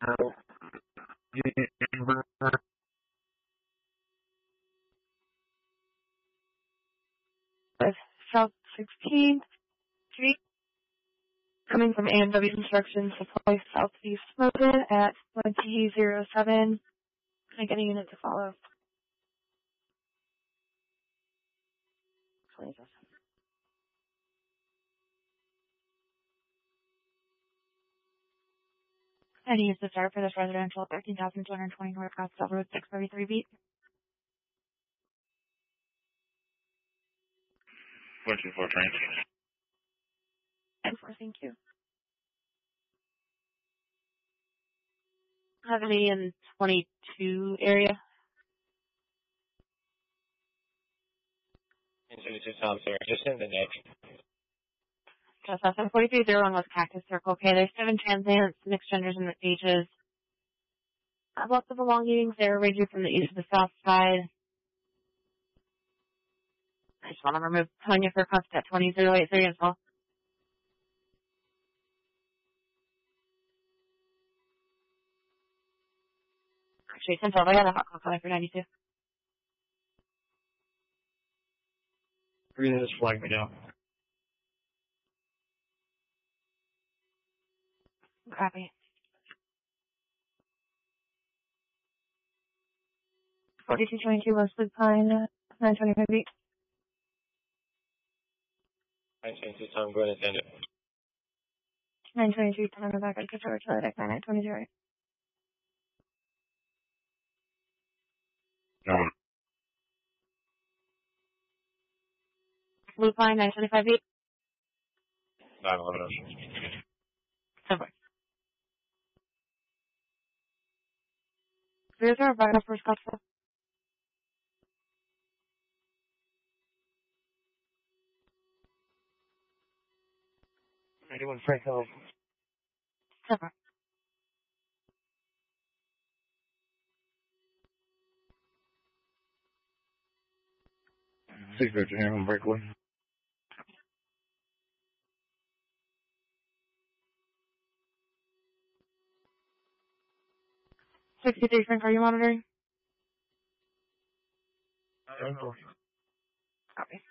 South 16th Street, coming from A&W Construction Supply Southeast Motor at 2007. I get a unit to follow. 2007. And he is the start for this residential 13,220 North Scottsdale Road, 633 beat. 424 train. And 4, thank you. Have any in 22 area? In 22 Tom, sir. Just in the next. Just that's 4301 was Cactus Circle. Okay, there's 7 transients, mixed genders, and ages. Lots of belongings. They're ranging from the east to the south side. I just want to remove Tonya for cuffs at 20083 as well. Actually, since I got a hot call for 92. Green is flag me down. Copy. 4222 Wesley Pine, 925 beat. 922 Tom, go ahead and send it. 922 Tom, back at Control Charlie deck 9920. No. Blue Pine, 925 beat. 911 Ocean. Super. Here's our vital first Scottsdale. 91 Frank Hill. Super. Six Victor here on breakaway. 63 Frank, are you monitoring? I don't know. Copy.